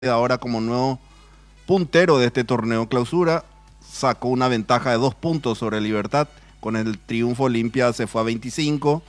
ahora como nuevo puntero de este torneo clausura, sacó una ventaja de 2 puntos sobre Libertad. Con el triunfo Olimpia se fue a 25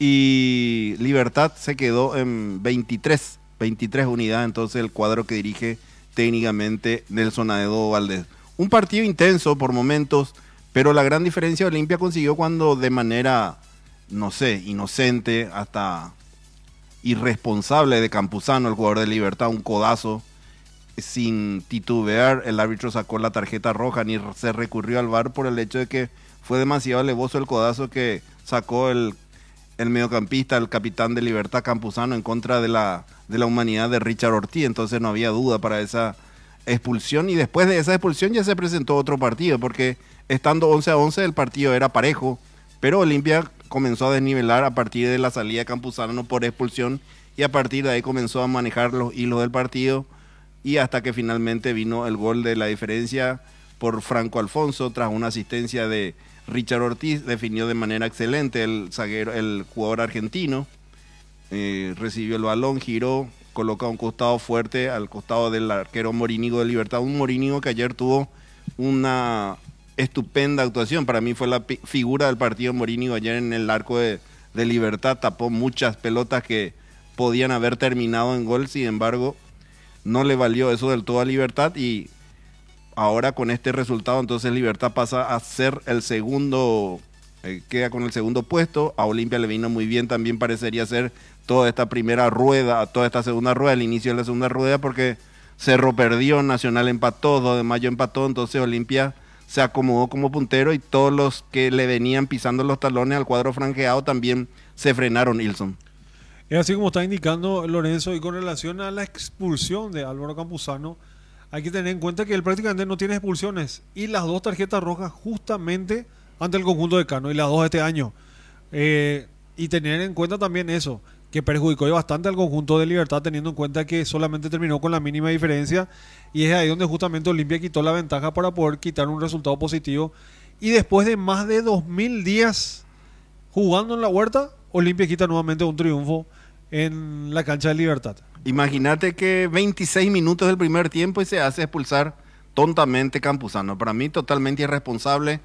y Libertad se quedó en 23 unidades, entonces el cuadro que dirige técnicamente Nelson Aedo Valdés. Un partido intenso por momentos, pero la gran diferencia Olimpia consiguió cuando de manera, no sé, inocente, hasta irresponsable de Campuzano, el jugador de Libertad, un codazo sin titubear, el árbitro sacó la tarjeta roja, ni se recurrió al VAR por el hecho de que fue demasiado alevoso el codazo que sacó el mediocampista, el capitán de Libertad Campuzano, en contra de la humanidad de Richard Ortiz. Entonces no había duda para esa expulsión, y después de esa expulsión ya se presentó otro partido, porque estando 11-11 el partido era parejo, pero Olimpia comenzó a desnivelar a partir de la salida de Campuzano por expulsión, y a partir de ahí comenzó a manejar los hilos del partido, y hasta que finalmente vino el gol de la diferencia por Franco Alfonso tras una asistencia de Richard Ortiz. Definió de manera excelente el zaguero, el jugador argentino, recibió el balón, giró, coloca un costado fuerte al costado del arquero Morínigo de Libertad, un Morínigo que ayer tuvo una estupenda actuación. Para mí fue la figura del partido Morínigo ayer en el arco de Libertad, tapó muchas pelotas que podían haber terminado en gol, sin embargo no le valió eso del todo a Libertad, y ahora con este resultado entonces Libertad pasa a ser el segundo, queda con el segundo puesto. A Olimpia le vino muy bien también, parecería ser toda esta primera rueda, toda esta segunda rueda, el inicio de la segunda rueda, porque Cerro perdió, Nacional empató, 2 de Mayo empató, entonces Olimpia se acomodó como puntero y todos los que le venían pisando los talones al cuadro franjeado también se frenaron, Ilson. Es así como está indicando Lorenzo, y con relación a la expulsión de Álvaro Campuzano, hay que tener en cuenta que él prácticamente no tiene expulsiones y las dos tarjetas rojas justamente ante el conjunto de Cano, y las dos este año. Y tener en cuenta también eso, que perjudicó bastante al conjunto de Libertad, teniendo en cuenta que solamente terminó con la mínima diferencia, y es ahí donde justamente Olimpia quitó la ventaja para poder quitar un resultado positivo. Y después de más de 2000 días jugando en la Huerta, Olimpia quita nuevamente un triunfo en la cancha de Libertad. Imagínate que 26 minutos del primer tiempo y se hace expulsar tontamente Campuzano. Para mí totalmente irresponsable.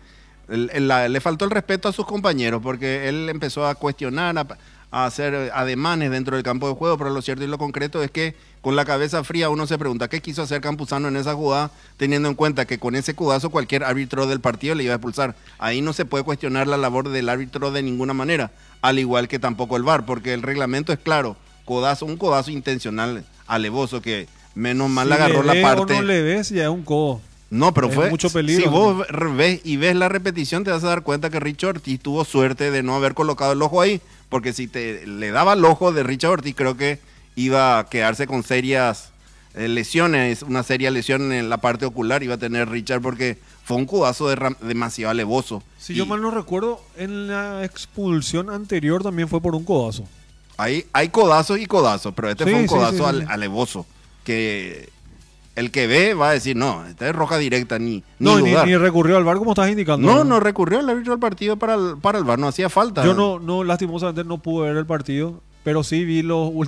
Le faltó el respeto a sus compañeros, porque él empezó a cuestionar, a hacer ademanes dentro del campo de juego, pero lo cierto y lo concreto es que con la cabeza fría uno se pregunta qué quiso hacer Campuzano en esa jugada, teniendo en cuenta que con ese codazo cualquier árbitro del partido le iba a expulsar. Ahí no se puede cuestionar la labor del árbitro de ninguna manera, al igual que tampoco el VAR, porque el reglamento es claro: codazo, un codazo intencional alevoso que menos mal Si le agarró la ves o no parte. le ves, ya es un codo. No, pero Es fue, mucho si peligro. vos ves y ves la repetición, te vas a dar cuenta que Richard Ortiz tuvo suerte de no haber colocado el ojo ahí, porque si te le daba el ojo de Richard Ortiz, creo que iba a quedarse con serias lesiones, una seria lesión en la parte ocular iba a tener Richard, porque fue un codazo demasiado alevoso. Si yo Y mal no recuerdo, en la expulsión anterior también fue por un codazo. ahí hay codazos y codazos, pero este Sí, fue un sí, sí, codazo sí, sí. alevoso, que el que ve va a decir, no, esta es roja directa, ni No, dudar. ni recurrió al VAR como estás indicando, No, ¿verdad? no recurrió el árbitro del partido para el VAR, no hacía Yo falta. no, lastimosamente no pude ver el partido, pero sí vi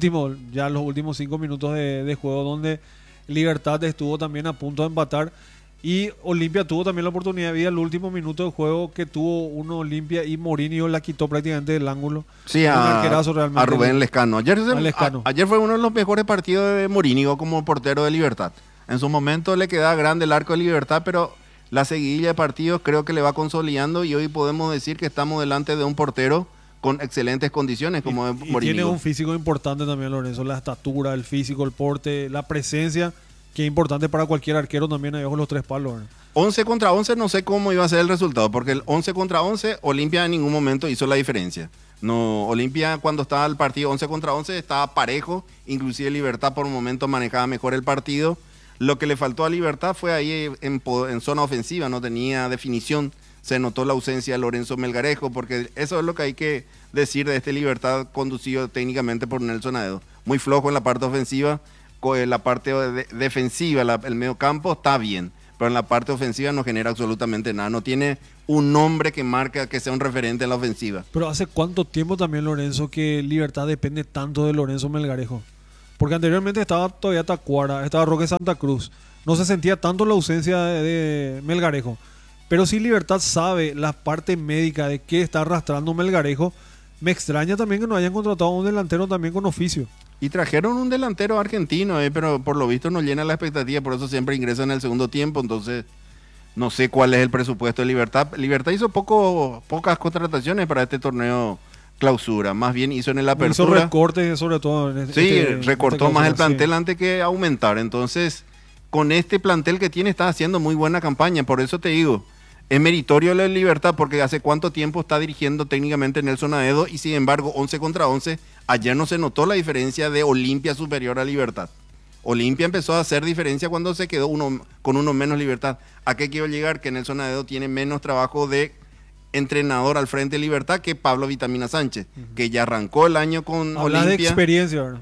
los últimos 5 minutos de juego donde Libertad estuvo también a punto de empatar, y Olimpia tuvo también la oportunidad. Vi el último minuto de juego que tuvo uno Olimpia y Morinho la quitó prácticamente del ángulo. Sí, Un arquerazo a realmente. Rubén Lescano. A Lescano. Ayer fue uno de los mejores partidos de Morínigo como portero de Libertad. En su momento le quedaba grande el arco de Libertad, pero la seguidilla de partidos creo que le va consolidando, y hoy podemos decir que estamos delante de un portero con excelentes condiciones como es Y tiene Morínigo. un físico importante también, Lorenzo. La estatura, el físico, el porte, la presencia, que es importante para cualquier arquero también ahí bajo los tres palos, ¿verdad? 11 contra 11, no sé cómo iba a ser el resultado, porque el 11 contra 11, Olimpia en ningún momento hizo la diferencia. No, Olimpia cuando estaba el partido 11 contra 11 estaba parejo, inclusive Libertad por un momento manejaba mejor el partido. Lo que le faltó a Libertad fue ahí en zona ofensiva, no tenía definición. Se notó la ausencia de Lorenzo Melgarejo, porque eso es lo que hay que decir de este Libertad conducido técnicamente por Nelson Aedo. Muy flojo en la parte ofensiva, la parte defensiva, el medio campo está bien, pero en la parte ofensiva no genera absolutamente nada. No tiene un nombre que marca que sea un referente en la ofensiva. Pero ¿hace cuánto tiempo también, Lorenzo, que Libertad depende tanto de Lorenzo Melgarejo? Porque anteriormente estaba todavía Tacuara, estaba Roque Santa Cruz. No se sentía tanto la ausencia de Melgarejo. Pero si Libertad sabe la parte médica de qué está arrastrando Melgarejo, me extraña también que no hayan contratado a un delantero también con oficio. Y trajeron un delantero argentino, pero por lo visto no llena la expectativa, por eso siempre ingresa en el segundo tiempo, entonces no sé cuál es el presupuesto de Libertad. Libertad hizo pocas contrataciones para este torneo clausura, más bien hizo en el apertura. Hizo recortes sobre todo. Sí, recortó más el plantel antes que aumentar, entonces con este plantel que tiene está haciendo muy buena campaña, por eso te digo, es meritorio la Libertad porque hace cuánto tiempo está dirigiendo técnicamente Nelson Aedo y sin embargo 11 contra 11, ayer no se notó la diferencia de Olimpia superior a Libertad. Olimpia empezó a hacer diferencia cuando se quedó con uno menos Libertad. ¿A qué quiero llegar? Que Nelson Aedo tiene menos trabajo de entrenador al frente de Libertad que Pablo Vitamina Sánchez, que ya arrancó el año con Habla Olimpia. de experiencia, ¿verdad?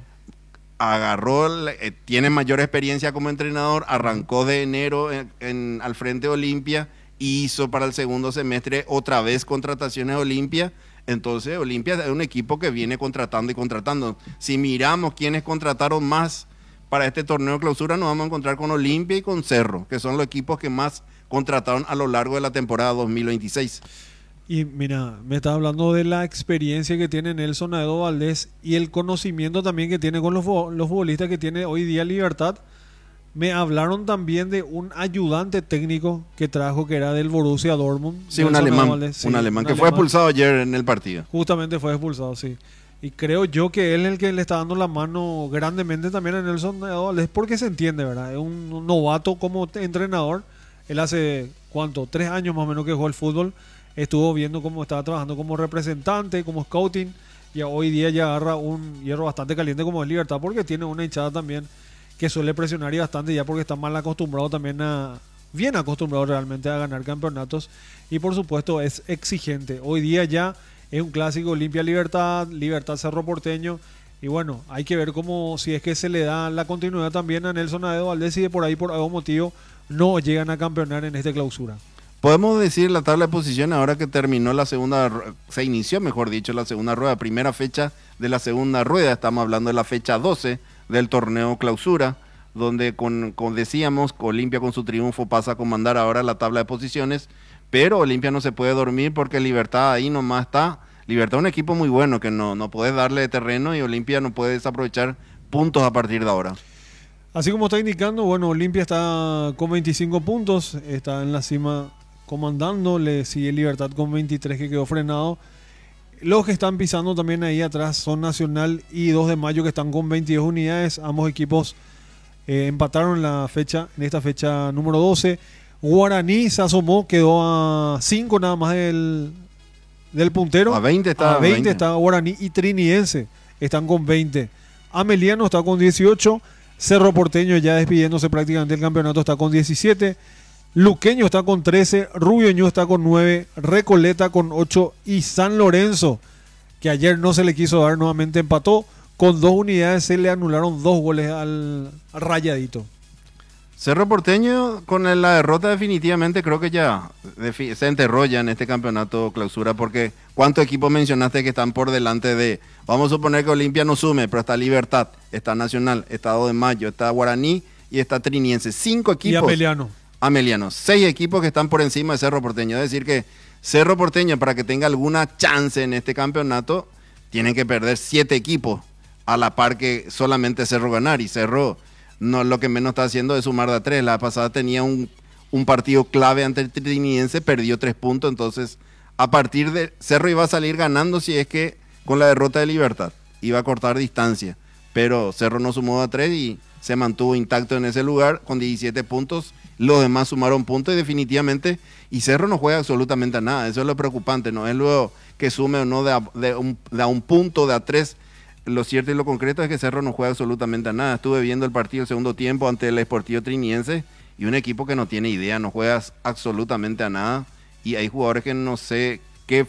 Tiene mayor experiencia como entrenador, arrancó de enero al frente de Olimpia y hizo para el segundo semestre otra vez contrataciones de Olimpia. Entonces Olimpia es un equipo que viene contratando y contratando. Si miramos quiénes contrataron más para este torneo de clausura, nos vamos a encontrar con Olimpia y con Cerro, que son los equipos que más contrataron a lo largo de la temporada 2026. Y mira, me está hablando de la experiencia que tiene Nelson Aedo Valdés y el conocimiento también que tiene con los futbolistas que tiene hoy día Libertad. Me hablaron también de un ayudante técnico que trajo, que era del Borussia Dortmund. Sí, un alemán, sí, un alemán que fue expulsado ayer en el partido. Justamente fue expulsado, sí. Y creo yo que él es el que le está dando la mano grandemente también a Nelson Aedo Valdés, porque se entiende, ¿verdad? Es un novato como entrenador. Él hace, ¿cuánto? 3 años más o menos que jugó el fútbol. Estuvo viendo cómo estaba trabajando como representante, como scouting, y hoy día ya agarra un hierro bastante caliente como es Libertad, porque tiene una hinchada también que suele presionar y bastante ya porque está mal acostumbrado también bien acostumbrado realmente a ganar campeonatos, y por supuesto es exigente. Hoy día ya es un clásico Olimpia Libertad, Libertad Cerro Porteño, y bueno, hay que ver cómo, si es que se le da la continuidad también a Nelson Aedo Valdés y de por ahí por algún motivo no llegan a campeonar en esta clausura. Podemos decir la tabla de posiciones ahora que terminó se inició, mejor dicho, la segunda rueda, primera fecha de la segunda rueda. Estamos hablando de la fecha 12 del torneo clausura, donde decíamos, Olimpia con su triunfo pasa a comandar ahora la tabla de posiciones, pero Olimpia no se puede dormir porque Libertad ahí nomás está. Libertad es un equipo muy bueno que no puede darle terreno y Olimpia no puede desaprovechar puntos a partir de ahora. Así como está indicando, bueno, Olimpia está con 25 puntos, está en la cima comandando, le sigue Libertad con 23 que quedó frenado. Los que están pisando también ahí atrás son Nacional y 2 de Mayo que están con 22 unidades. Ambos equipos empataron en esta fecha número 12. Guaraní se asomó, quedó a 5 nada más del puntero. A 20 está. A 20 está Guaraní y Triniense están con 20. Ameliano está con 18. Cerro Porteño ya despidiéndose prácticamente del campeonato está con 17. Luqueño está con 13, Rubio Ñu está con 9, Recoleta con 8 y San Lorenzo, que ayer no se le quiso dar, nuevamente empató. Con 2 unidades se le anularon 2 goles al Rayadito. Cerro Porteño con la derrota definitivamente creo que ya se enterró ya en este campeonato clausura, porque ¿cuántos equipos mencionaste que están por delante de? Vamos a suponer que Olimpia no sume, pero está Libertad, está Nacional, está 2 de Mayo, está Guaraní y está Triniense. 5 equipos. Y Ameliano, 6 equipos que están por encima de Cerro Porteño. Es decir que Cerro Porteño, para que tenga alguna chance en este campeonato, tienen que perder 7 equipos a la par que solamente Cerro ganar. Y Cerro no, lo que menos está haciendo es sumar de a 3. La pasada tenía un partido clave ante el Triniense, perdió 3 puntos. Entonces, a partir de Cerro iba a salir ganando si es que con la derrota de Libertad iba a cortar distancia. Pero Cerro no sumó de a 3 y se mantuvo intacto en ese lugar con 17 puntos. Los demás sumaron puntos y definitivamente, y Cerro no juega absolutamente a nada. Eso es lo preocupante, no es luego que sume o no de a un punto, de a 3. Lo cierto y lo concreto es que Cerro no juega absolutamente a nada. Estuve viendo el partido del segundo tiempo ante el Sportivo Triniense y un equipo que no tiene idea, no juega absolutamente a nada. Y hay jugadores que no sé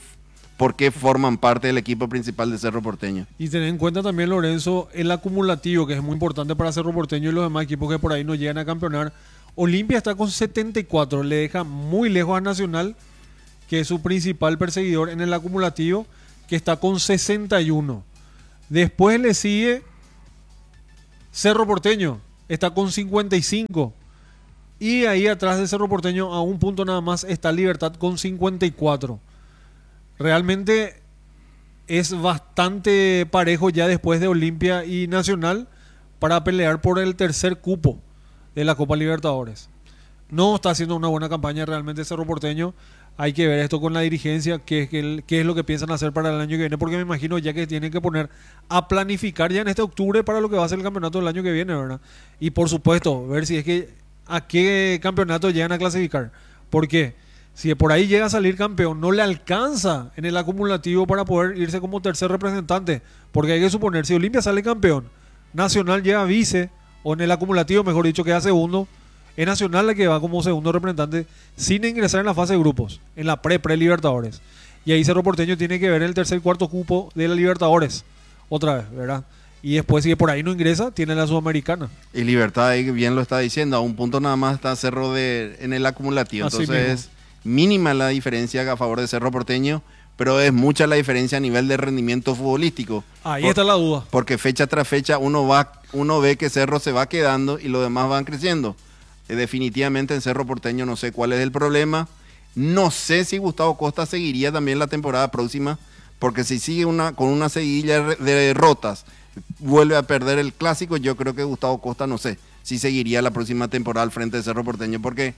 por qué forman parte del equipo principal de Cerro Porteño. Y tener en cuenta también, Lorenzo, el acumulativo, que es muy importante para Cerro Porteño y los demás equipos que por ahí no llegan a campeonar. Olimpia está con 74, le deja muy lejos a Nacional, que es su principal perseguidor en el acumulativo, que está con 61. Después le sigue Cerro Porteño está con 55. Y ahí atrás de Cerro Porteño, a un punto nada más, está Libertad con 54. Realmente es bastante parejo ya después de Olimpia y Nacional para pelear por el tercer cupo de la Copa Libertadores. No está haciendo una buena campaña realmente Cerro Porteño. Hay que ver esto con la dirigencia, qué es lo que piensan hacer para el año que viene, porque me imagino ya que tienen que poner a planificar ya en este octubre para lo que va a ser el campeonato del año que viene, ¿verdad? Y por supuesto, ver si es que a qué campeonato llegan a clasificar. Porque si por ahí llega a salir campeón, no le alcanza en el acumulativo para poder irse como tercer representante. Porque hay que suponer, si Olimpia sale campeón, Nacional llega vice, o en el acumulativo, mejor dicho, queda segundo, es Nacional la que va como segundo representante sin ingresar en la fase de grupos, en la pre-Libertadores. Y ahí Cerro Porteño tiene que ver el tercer cuarto cupo de la Libertadores, otra vez, ¿verdad? Y después, si por ahí no ingresa, tiene la Sudamericana. Y Libertad, ahí bien lo está diciendo, a un punto nada más está Cerro en el acumulativo. Así Entonces es mínima la diferencia a favor de Cerro Porteño, pero es mucha la diferencia a nivel de rendimiento futbolístico. Ahí está la duda. Porque fecha tras fecha uno ve que Cerro se va quedando y los demás van creciendo. Definitivamente en Cerro Porteño no sé cuál es el problema. No sé si Gustavo Costa seguiría también la temporada próxima, porque si sigue con una seguidilla de derrotas, vuelve a perder el clásico, yo creo que Gustavo Costa, no sé, si seguiría la próxima temporada al frente de Cerro Porteño, porque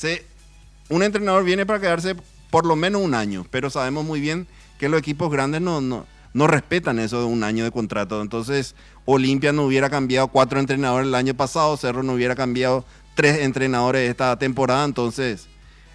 un entrenador viene para quedarse por lo menos un año, pero sabemos muy bien que los equipos grandes no respetan eso de un año de contrato. Entonces, Olimpia no hubiera cambiado 4 entrenadores el año pasado, Cerro no hubiera cambiado 3 entrenadores esta temporada. Entonces,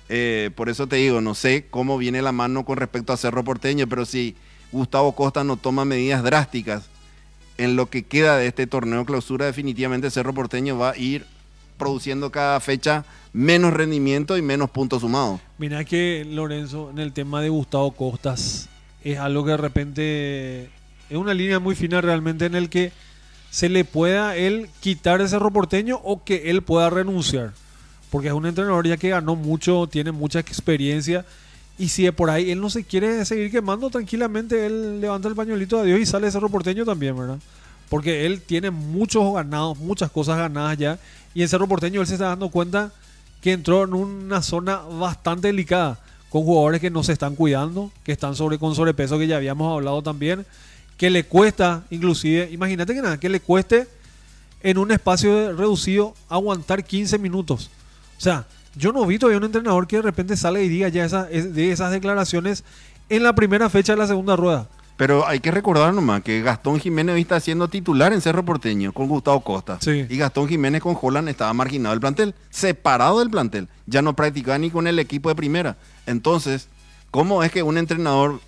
por eso te digo, no sé cómo viene la mano con respecto a Cerro Porteño, pero si Gustavo Costa no toma medidas drásticas en lo que queda de este torneo clausura, definitivamente Cerro Porteño va a ir produciendo cada fecha menos rendimiento y menos puntos sumados. Mira que, Lorenzo, en el tema de Gustavo Costas, es algo que de repente es una línea muy fina realmente, en el que se le pueda él quitar de Cerro Porteño o que él pueda renunciar. Porque es un entrenador ya que ganó mucho, tiene mucha experiencia. Y si de por ahí él no se quiere seguir quemando, tranquilamente él levanta el pañuelito de adiós y sale de Cerro Porteño también, ¿verdad? Porque él tiene muchos ganados, muchas cosas ganadas ya. Y en Cerro Porteño él se está dando cuenta que entró en una zona bastante delicada, con jugadores que no se están cuidando, que están con sobrepeso, que ya habíamos hablado también, que le cuesta, inclusive, imagínate que le cueste en un espacio reducido aguantar 15 minutos. O sea, yo no vi todavía un entrenador que de repente sale y diga ya de esas declaraciones en la primera fecha de la segunda rueda. Pero hay que recordar nomás que Gastón Jiménez hoy está siendo titular en Cerro Porteño con Gustavo Costa. Sí. Y Gastón Jiménez con Holland estaba marginado del plantel, separado del plantel. Ya no practicaba ni con el equipo de primera. Entonces, ¿cómo es que un entrenador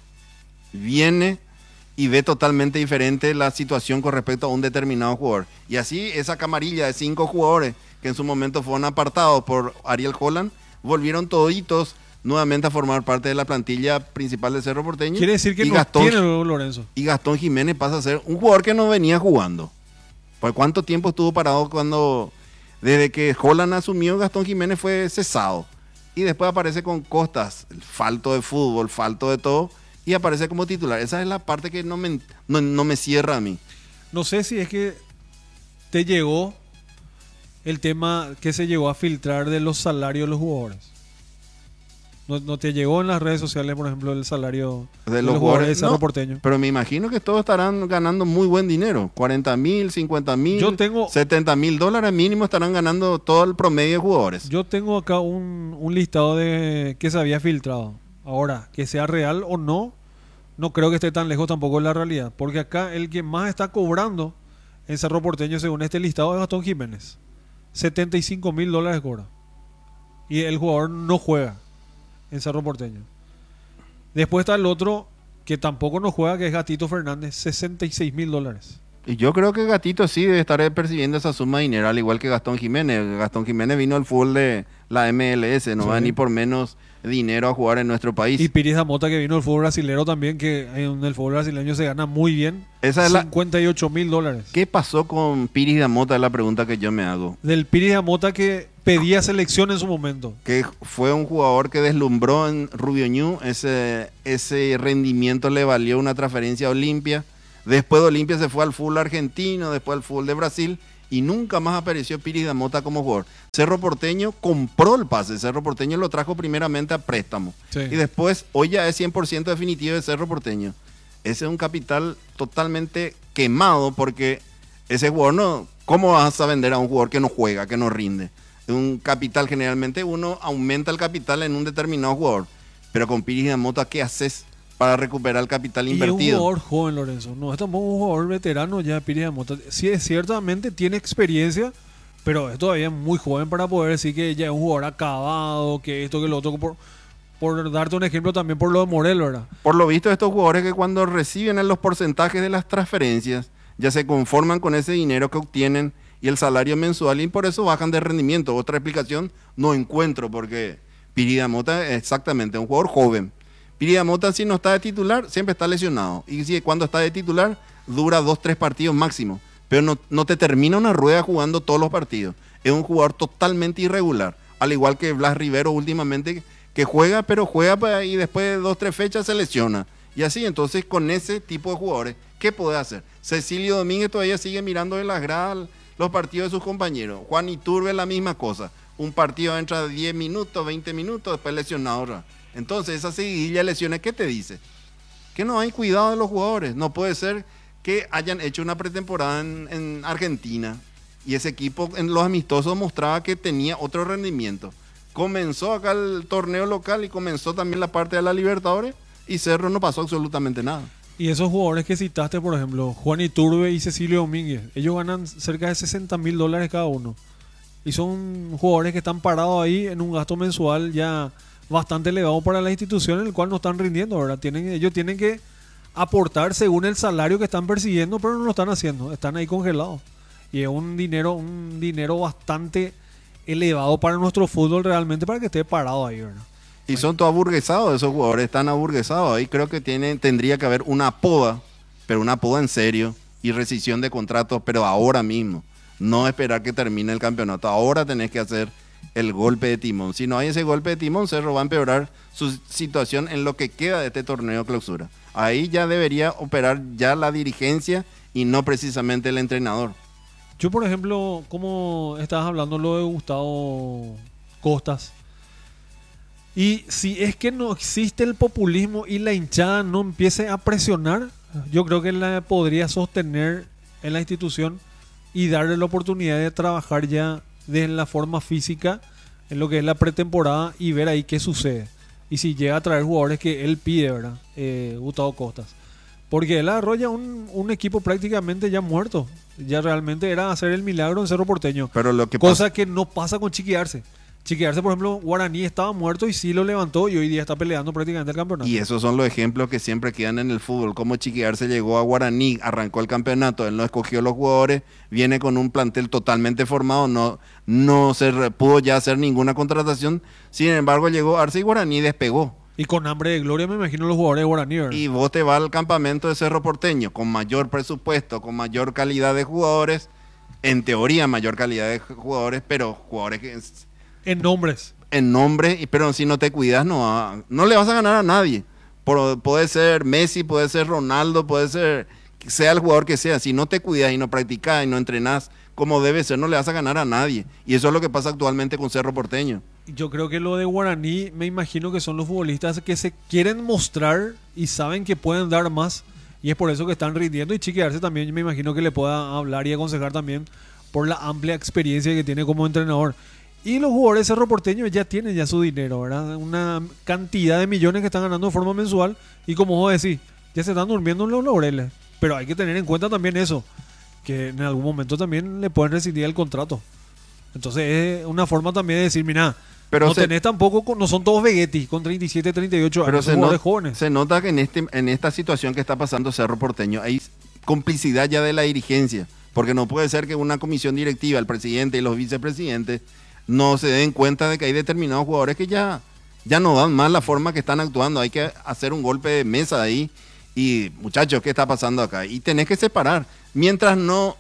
viene y ve totalmente diferente la situación con respecto a un determinado jugador? Y así esa camarilla de 5 jugadores que en su momento fueron apartados por Ariel Holland, volvieron toditos nuevamente a formar parte de la plantilla principal de Cerro Porteño. Quiere decir que tiene Lorenzo. Y Gastón Jiménez pasa a ser un jugador que no venía jugando. ¿Por cuánto tiempo estuvo parado desde que Holland asumió, Gastón Jiménez fue cesado? Y después aparece con Costas, falto de fútbol, falto de todo, y aparece como titular. Esa es la parte que no me cierra a mí. No sé si es que te llegó el tema que se llegó a filtrar de los salarios de los jugadores. ¿No te llegó en las redes sociales, por ejemplo, el salario de los jugadores de Cerro Porteño? Pero me imagino que todos estarán ganando muy buen dinero. 40,000, 50,000, 70,000 dólares mínimo estarán ganando todo el promedio de jugadores. Yo tengo acá un listado de que se había filtrado. Ahora, que sea real o no, no creo que esté tan lejos tampoco de la realidad. Porque acá el que más está cobrando en Cerro Porteño, según este listado, es Gastón Jiménez. 75,000 dólares cobra. Y el jugador no juega en Cerro Porteño. Después está el otro que tampoco no juega, que es Gatito Fernández, 66,000 dólares. Y yo creo que Gatito sí debe estar percibiendo esa suma de dinero, al igual que Gastón Jiménez. Gastón Jiménez vino al fútbol de la MLS, no va ni por menos dinero a jugar en nuestro país. Y Piris Damota, que vino del fútbol brasileño también, que en el fútbol brasileño se gana muy bien. Esa es 58,000 dólares. ¿Qué pasó con Piris Damota? Es la pregunta que yo me hago. Del Piris Damota, que pedía selección en su momento. Que fue un jugador que deslumbró en Rubio Ñu. Ese rendimiento le valió una transferencia a Olimpia. Después de Olimpia se fue al fútbol argentino, después al fútbol de Brasil. y nunca más apareció Piris Damota como jugador. Cerro Porteño compró el pase, Cerro Porteño lo trajo primeramente a préstamo. Sí. Y después, hoy ya es 100% definitivo de Cerro Porteño. Ese es un capital totalmente quemado porque ese jugador no... ¿Cómo vas a vender a un jugador que no juega, que no rinde? Un capital, generalmente uno aumenta el capital en un determinado jugador. Pero con Piris Damota, ¿qué haces para recuperar el capital invertido? Y es un jugador joven, Lorenzo. No es tampoco un jugador veterano ya, Piris Damota. Sí, ciertamente tiene experiencia, pero es todavía muy joven para poder decir que ya es un jugador acabado, que esto, que lo otro. Por darte un ejemplo también por lo de Morel, ¿verdad? Por lo visto, estos jugadores que cuando reciben en los porcentajes de las transferencias, ya se conforman con ese dinero que obtienen y el salario mensual, y por eso bajan de rendimiento. Otra explicación no encuentro, porque Piris Damota es exactamente un jugador joven. Piris Damota, si no está de titular, siempre está lesionado. Y si cuando está de titular, dura 2-3 partidos máximo. Pero no te termina una rueda jugando todos los partidos. Es un jugador totalmente irregular. Al igual que Blas Rivero últimamente, que juega, pero juega y después de 2-3 fechas se lesiona. Y así, entonces, con ese tipo de jugadores, ¿qué puede hacer? Cecilio Domínguez todavía sigue mirando de las gradas los partidos de sus compañeros. Juan Iturbe la misma cosa. Un partido entra 10 minutos, 20 minutos, después lesionado. Entonces, esa seguidilla de lesiones, ¿qué te dice? Que no hay cuidado de los jugadores. No puede ser que hayan hecho una pretemporada en Argentina y ese equipo en los amistosos mostraba que tenía otro rendimiento. Comenzó acá el torneo local y comenzó también la parte de la Libertadores y Cerro no pasó absolutamente nada. Y esos jugadores que citaste, por ejemplo, Juan Iturbe y Cecilio Domínguez, ellos ganan cerca de $60,000 cada uno. Y son jugadores que están parados ahí en un gasto mensual ya bastante elevado para la institución, en el cual no están rindiendo, ¿verdad? Ellos tienen que aportar según el salario que están persiguiendo, pero no lo están haciendo, están ahí congelados. Y es un dinero bastante elevado para nuestro fútbol realmente, para que esté parado ahí, ¿verdad? Y son todos aburguesados, esos jugadores están aburguesados. Ahí creo que tendría que haber una poda, pero una poda en serio, y rescisión de contratos, pero ahora mismo. No esperar que termine el campeonato. Ahora tenés que hacer el golpe de timón. Si no hay ese golpe de timón, Cerro va a empeorar su situación en lo que queda de este torneo clausura. Ahí ya debería operar ya la dirigencia y no precisamente el entrenador. Yo, por ejemplo, como estabas hablando lo de Gustavo Costas, y si es que no existe el populismo y la hinchada no empiece a presionar, yo creo que la podría sostener en la institución y darle la oportunidad de trabajar ya de la forma física en lo que es la pretemporada y ver ahí qué sucede. Y si llega a traer jugadores que él pide, ¿verdad? Gustavo Costas. Porque él arrolla un equipo prácticamente ya muerto. Ya realmente era hacer el milagro en Cerro Porteño. Pero lo que cosa que no pasa con Chiqui Arce. Chiqui Arce, por ejemplo, Guaraní estaba muerto y sí lo levantó y hoy día está peleando prácticamente el campeonato. Y esos son los ejemplos que siempre quedan en el fútbol. Como Chiqui Arce llegó a Guaraní, arrancó el campeonato, él no escogió los jugadores, viene con un plantel totalmente formado, no se pudo ya hacer ninguna contratación. Sin embargo, llegó Arce y Guaraní despegó. Y con hambre de gloria me imagino los jugadores de Guaraní, ¿verdad? Y vos te vas al campamento de Cerro Porteño con mayor presupuesto, con mayor calidad de jugadores, en teoría mayor calidad de jugadores, pero jugadores que... En nombres. En nombre, pero si no te cuidas no le vas a ganar a nadie. Puede ser Messi, puede ser Ronaldo, puede ser, sea el jugador que sea. Si no te cuidas y no practicas y no entrenás como debe ser, no le vas a ganar a nadie. Y eso es lo que pasa actualmente con Cerro Porteño. Yo creo que lo de Guaraní, me imagino que son los futbolistas que se quieren mostrar y saben que pueden dar más. Y es por eso que están rindiendo. Y Chiqui Arce también me imagino que le pueda hablar y aconsejar también por la amplia experiencia que tiene como entrenador. Y los jugadores de Cerro Porteño ya tienen ya su dinero, ¿verdad? Una cantidad de millones que están ganando de forma mensual. Y como vos decís, ya se están durmiendo en los laureles. Pero hay que tener en cuenta también eso, que en algún momento también le pueden rescindir el contrato. Entonces es una forma también de decir, mira, pero no tenés tampoco, no son todos Vegetti con 37, 38 años, son jugadores jóvenes. Se nota que en esta situación que está pasando Cerro Porteño hay complicidad ya de la dirigencia. Porque no puede ser que una comisión directiva, el presidente y los vicepresidentes, no se den cuenta de que hay determinados jugadores que ya no dan más la forma que están actuando. Hay que hacer un golpe de mesa ahí. Y muchachos, ¿qué está pasando acá? Y tenés que separar. Mientras no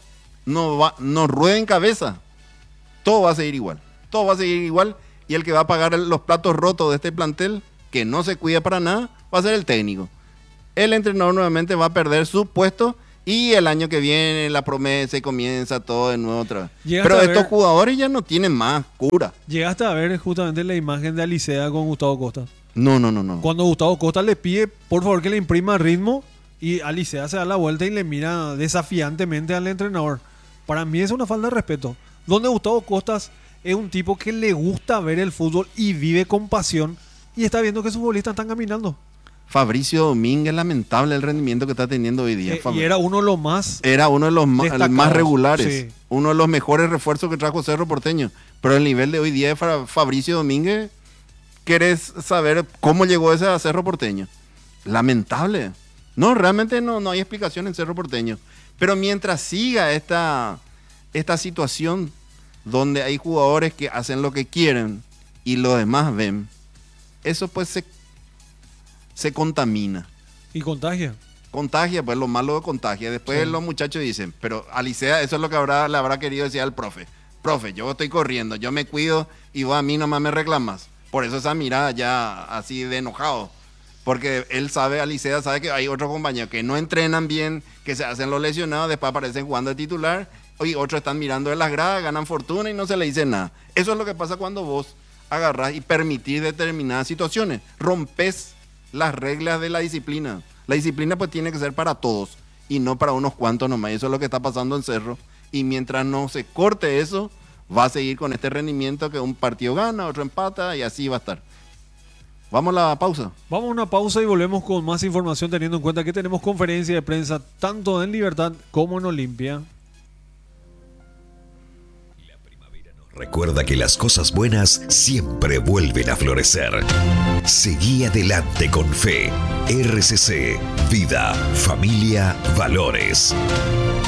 rueden cabeza, todo va a seguir igual. Todo va a seguir igual. Y el que va a pagar los platos rotos de este plantel, que no se cuida para nada, va a ser el técnico. El entrenador nuevamente va a perder su puesto Y el año que viene la promesa y comienza todo de nuevo otra vez. Llegaste Pero a estos ver- jugadores ya no tienen más cura. Llegaste a ver justamente la imagen de Alicea con Gustavo Costa. No. Cuando Gustavo Costa le pide, por favor, que le imprima ritmo y Alicea se da la vuelta y le mira desafiantemente al entrenador. Para mí es una falta de respeto. Donde Gustavo Costas es un tipo que le gusta ver el fútbol y vive con pasión y está viendo que sus futbolistas están caminando. Fabricio Domínguez, lamentable el rendimiento que está teniendo hoy día. Y era uno de los más... Era uno de los destacados, más regulares. sí. Uno de los mejores refuerzos que trajo Cerro Porteño. Pero el nivel de hoy día de Fabricio Domínguez, ¿querés saber cómo llegó ese a Cerro Porteño? Lamentable. No, realmente no hay explicación en Cerro Porteño. Pero mientras siga esta situación donde hay jugadores que hacen lo que quieren y los demás ven, eso pues se contamina. Y contagia. Contagia, pues lo malo de contagia. Después Sí. los muchachos dicen, pero Alicea, eso es lo que le habrá querido decir al profe. Profe, yo estoy corriendo, yo me cuido y vos a mí nomás me reclamas. Por eso esa mirada ya así de enojado. Porque él sabe, Alicea sabe que hay otros compañeros que no entrenan bien, que se hacen los lesionados, después aparecen jugando de titular, y otros están mirando de las gradas, ganan fortuna y no se le dice nada. Eso es lo que pasa cuando vos agarrás y permitís determinadas situaciones. Rompes las reglas de la disciplina. La disciplina pues tiene que ser para todos y no para unos cuantos nomás. Eso es lo que está pasando en Cerro. Y mientras no se corte eso, va a seguir con este rendimiento que un partido gana, otro empata y así va a estar. Vamos a la pausa. Vamos a una pausa y volvemos con más información teniendo en cuenta que tenemos conferencia de prensa tanto en Libertad como en Olimpia. Recuerda que las cosas buenas siempre vuelven a florecer. Seguí adelante con fe. RCC, vida, familia, valores.